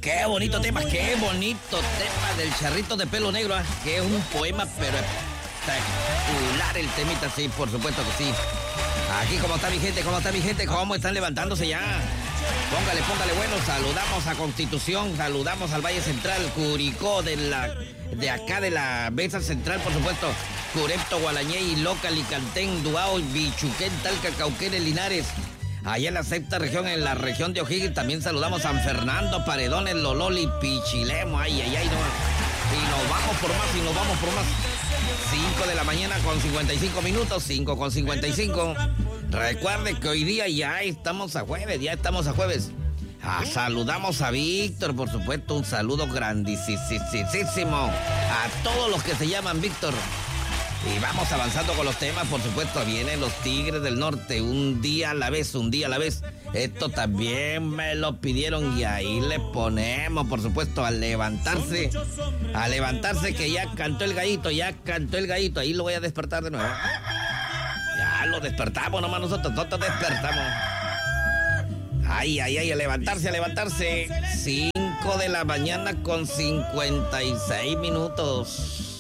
qué bonito tema del charrito de pelo negro, que es un poema, pero espectacular el temita, sí, por supuesto que sí. Aquí, ¿cómo está mi gente? ¿Cómo están levantándose ya? Póngale, bueno, saludamos a Constitución, saludamos al Valle Central, Curicó, de acá de la Mesa Central, por supuesto, Curepto, Gualañey, Loca, Licantén, Duao, Bichuquén, Talca, Cauquenes, Linares. Allá en la sexta región, en la región de O'Higgins, también saludamos a San Fernando, Paredones, Lololi, Pichilemo, ay, no. Y nos vamos por más. 5 de la mañana con 55 minutos, 5 con 55. Recuerde que hoy día ya estamos a jueves. Saludamos a Víctor, por supuesto, un saludo grandísimo a todos los que se llaman Víctor. Y vamos avanzando con los temas, por supuesto, vienen los Tigres del Norte, un día a la vez. Esto también me lo pidieron y ahí le ponemos, por supuesto, a levantarse, que ya cantó el gallito, ahí lo voy a despertar de nuevo. Ya lo despertamos nomás nosotros despertamos. Ay, a levantarse. 5 de la mañana con 56 minutos.